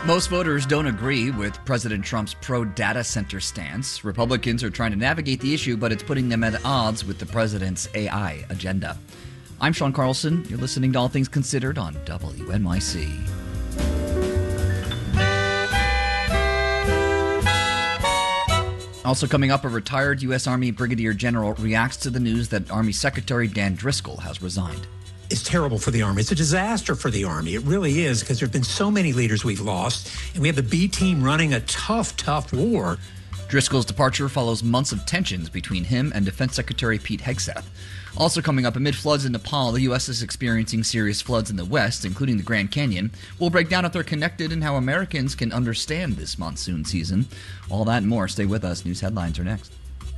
Most voters don't agree with President Trump's pro-data center stance. Republicans are trying to navigate the issue, but it's putting them at odds with the president's AI agenda. I'm Sean Carlson. You're listening to All Things Considered on WNYC. Also coming up, a retired U.S. Army Brigadier General reacts to the news that Army Secretary Dan Driscoll has resigned. It's terrible for the Army. It's a disaster for the Army. It really is, because there have been so many leaders we've lost, and we have the B team running a tough war. Driscoll's departure follows months of tensions between him and Defense Secretary Pete Hegseth. Also coming up, amid floods in Nepal, the U.S. is experiencing serious floods in the West, including the Grand Canyon. We'll break down if they're connected and how Americans can understand this monsoon season. All that and more. Stay with us. News headlines are next.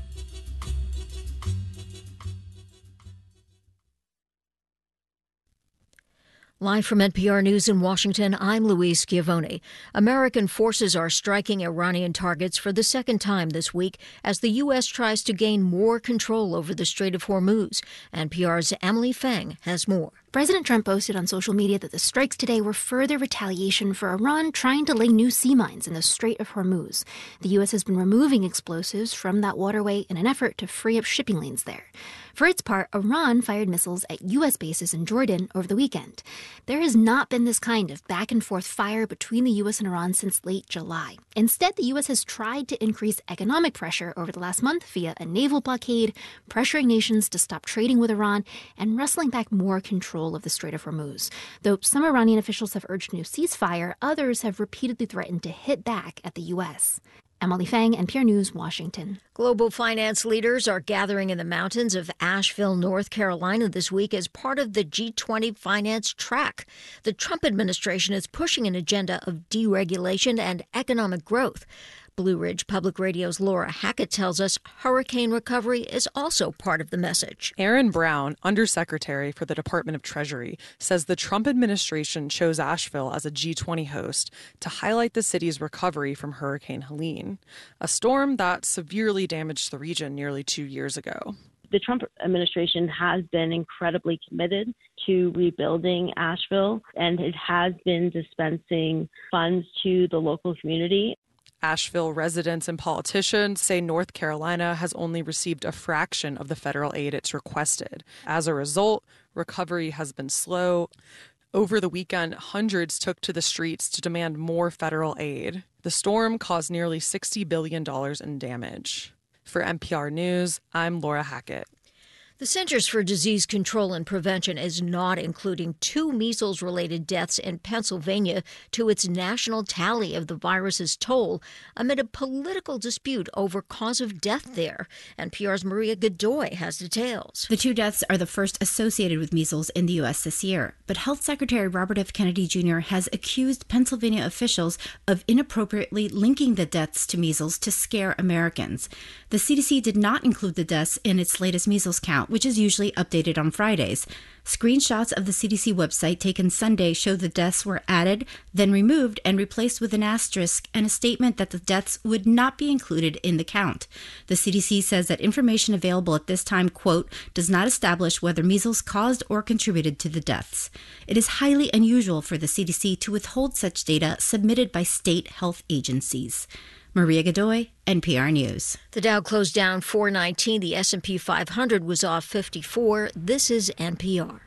Live from NPR News in Washington, I'm Louise Schiavone. American forces are striking Iranian targets for the second time this week as the U.S. tries to gain more control over the Strait of Hormuz. NPR's Emily Feng has more. President Trump posted on social media that the strikes today were further retaliation for Iran trying to lay new sea mines in the Strait of Hormuz. The U.S. has been removing explosives from that waterway in an effort to free up shipping lanes there. For its part, Iran fired missiles at U.S. bases in Jordan over the weekend. There has not been this kind of back-and-forth fire between the U.S. and Iran since late July. Instead, the U.S. has tried to increase economic pressure over the last month via a naval blockade, pressuring nations to stop trading with Iran, and wrestling back more control of the Strait of Hormuz. Though some Iranian officials have urged a new ceasefire, others have repeatedly threatened to hit back at the U.S. Emily Feng, NPR News, Washington. Global finance leaders are gathering in the mountains of Asheville, North Carolina this week as part of the G20 finance track. The Trump administration is pushing an agenda of deregulation and economic growth. Blue Ridge Public Radio's Laura Hackett tells us hurricane recovery is also part of the message. Aaron Brown, Undersecretary for the Department of Treasury, says the Trump administration chose Asheville as a G20 host to highlight the city's recovery from Hurricane Helene, a storm that severely damaged the region nearly 2 years ago. The Trump administration has been incredibly committed to rebuilding Asheville, and it has been dispensing funds to the local community. Asheville residents and politicians say North Carolina has only received a fraction of the federal aid it's requested. As a result, recovery has been slow. Over the weekend, hundreds took to the streets to demand more federal aid. The storm caused nearly $60 billion in damage. For NPR News, I'm Laura Hackett. The Centers for Disease Control and Prevention is not including 2 measles-related deaths in Pennsylvania to its national tally of the virus's toll amid a political dispute over cause of death there. NPR's Maria Godoy has details. The 2 deaths are the first associated with measles in the U.S. this year, but Health Secretary Robert F. Kennedy Jr. has accused Pennsylvania officials of inappropriately linking the deaths to measles to scare Americans. The CDC did not include the deaths in its latest measles count, which is usually updated on Fridays. Screenshots of the CDC website taken Sunday show the deaths were added, then removed and replaced with an asterisk and a statement that the deaths would not be included in the count. The CDC says that information available at this time, quote, does not establish whether measles caused or contributed to the deaths. It is highly unusual for the CDC to withhold such data submitted by state health agencies. Maria Godoy, NPR News. The Dow closed down 419. The S&P 500 was off 54. This is NPR.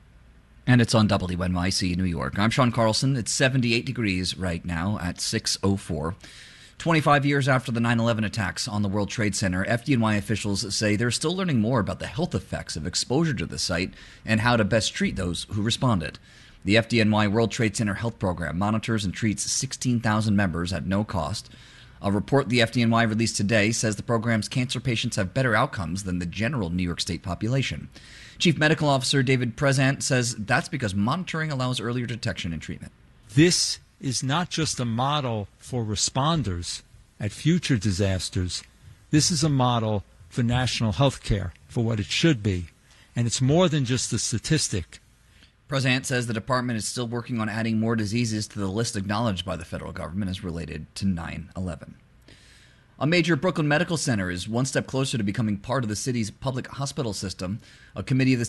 And it's on WNYC New York. I'm Sean Carlson. It's 78 degrees right now at 6:04. 25 years after the 9/11 attacks on the World Trade Center, FDNY officials say they're still learning more about the health effects of exposure to the site and how to best treat those who responded. The FDNY World Trade Center Health Program monitors and treats 16,000 members at no cost. A report the FDNY released today says the program's cancer patients have better outcomes than the general New York State population. Chief Medical Officer David Prezant says that's because monitoring allows earlier detection and treatment. This is not just a model for responders at future disasters. This is a model for national health care, for what it should be. And it's more than just a statistic. Prezant says the department is still working on adding more diseases to the list acknowledged by the federal government as related to 9/11. A major Brooklyn medical center is one step closer to becoming part of the city's public hospital system. A committee of the